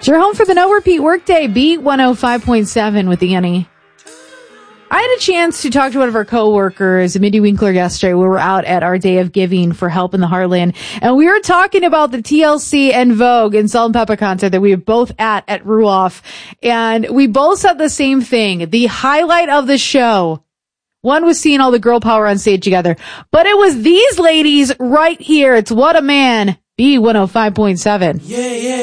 You're home for the No Repeat Workday, Beat 105.7 with Annie. I had a chance to talk to one of our coworkers, Mindy Winkler, yesterday. We were out at our Day of Giving for Help in the Heartland, and we were talking about the TLC and Vogue and Salt and Pepper concert that we were both at Ruoff, and we both said the same thing. The highlight of the show, one was seeing all the girl power on stage together, but it was these ladies right here. It's What a Man, B105.7. Yeah, yeah.